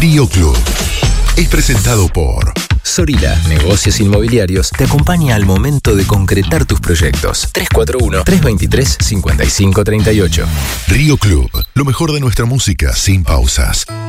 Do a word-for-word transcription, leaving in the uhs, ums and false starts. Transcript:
Río Club es presentado por Sorila Negocios Inmobiliarios te acompaña al momento de concretar tus proyectos. tres cuatro uno, tres dos tres, cinco cinco tres ocho. Río Club, lo mejor de nuestra música sin pausas.